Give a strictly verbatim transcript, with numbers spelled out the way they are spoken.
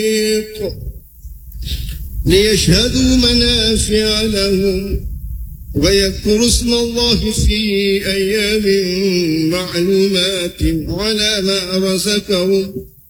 ليشهدوا منافع لهم ويذكروا اسم الله في أيام معلومات على ما رزقهم